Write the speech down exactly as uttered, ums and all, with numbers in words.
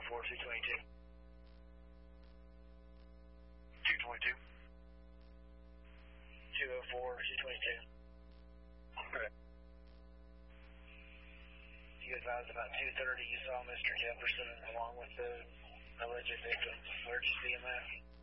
four, two twenty-two. two twenty-two. two oh four, two twenty-two. Okay. You advised about two thirty you saw Mister Jefferson along with the alleged victim. Where'd you see him at?